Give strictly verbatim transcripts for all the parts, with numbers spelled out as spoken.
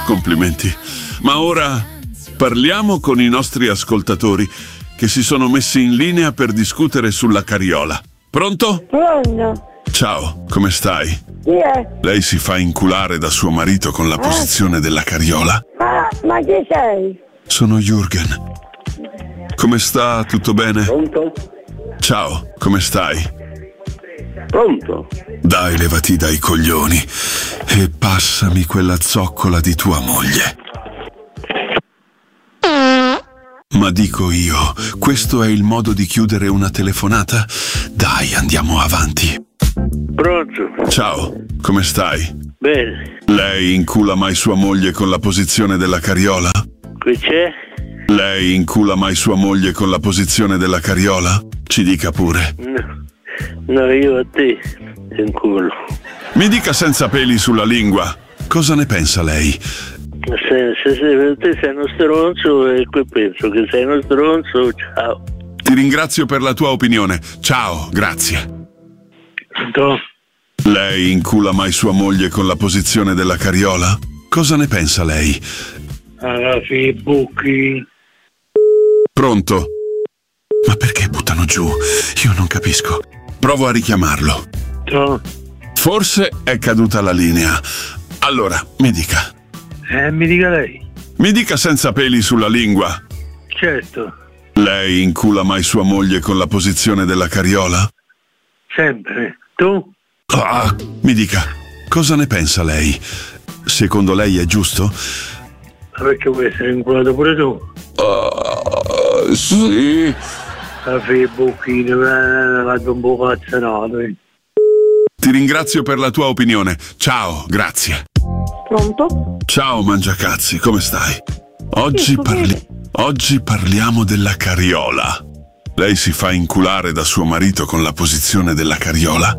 complimenti. Ma ora parliamo con i nostri ascoltatori che si sono messi in linea per discutere sulla carriola. Pronto? Pronto. Ciao, come stai? Chi è? Lei si fa inculare da suo marito con la posizione della carriola. Ah, ma chi sei? Sono Jürgen. Come sta? Tutto bene? Pronto? Ciao, come stai? Pronto? Dai, levati dai coglioni e passami quella zoccola di tua moglie. Ma dico io, questo è il modo di chiudere una telefonata? Dai, andiamo avanti. Pronto? Ciao, come stai? Bene. Lei incula mai sua moglie con la posizione della carriola? Qui c'è? Lei incula mai sua moglie con la posizione della carriola? Ci dica pure. No, no, io a te in culo. Mi dica senza peli sulla lingua. Cosa ne pensa lei? Se, se, se te sei uno stronzo, e qui penso che sei uno stronzo, ciao. Ti ringrazio per la tua opinione. Ciao, grazie. Pronto? Lei incula mai sua moglie con la posizione della carriola? Cosa ne pensa lei? Alla buchi. Pronto? Ma perché buttano giù? Io non capisco. Provo a richiamarlo. No. Forse è caduta la linea. Allora, mi dica. Eh, mi dica lei. Mi dica senza peli sulla lingua. Certo. Lei incula mai sua moglie con la posizione della carriola? Sempre. Tu? Ah, mi dica, cosa ne pensa lei? Secondo lei è giusto? Ma perché vuoi essere inculato pure tu? Uh, sì. La buchino, vado un po' cazzanato. Ti ringrazio per la tua opinione. Ciao, grazie. Pronto? Ciao Mangiacazzi, come stai? Oggi, parli- Oggi parliamo della carriola. Lei si fa inculare da suo marito con la posizione della carriola?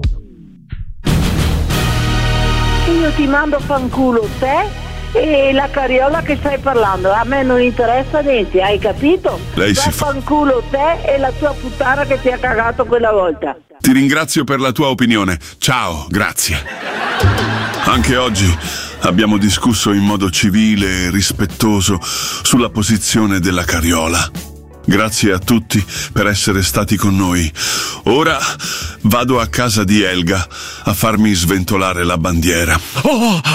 Io ti mando fanculo te e la carriola che stai parlando. A me non interessa niente, hai capito? Lei si fa... fanculo te e la tua puttana che ti ha cagato quella volta. Ti ringrazio per la tua opinione. Ciao, grazie. Anche oggi abbiamo discusso in modo civile e rispettoso sulla posizione della carriola. Grazie a tutti per essere stati con noi. Ora vado a casa di Elga a farmi sventolare la bandiera. Oh!